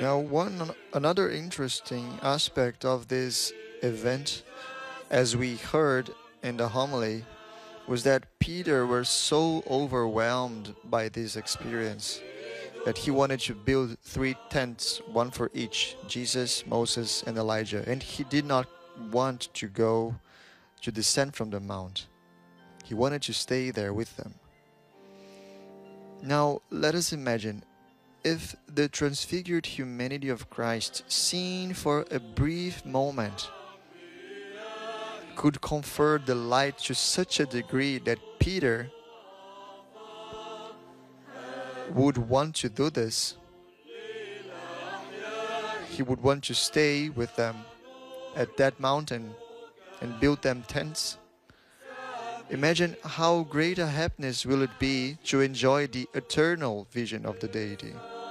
Now, another interesting aspect of this event, as we heard in the homily, was that Peter was so overwhelmed by this experience that he wanted to build 3 tents, one for each, Jesus, Moses, and Elijah. And he did not want to descend from the mount. He wanted to stay there with them. Now, let us imagine if the transfigured humanity of Christ, seen for a brief moment, could confer the light to such a degree that Peter would want to do this. He would want to stay with them at that mountain and build them tents. Imagine how great a happiness will it be to enjoy the eternal vision of the deity.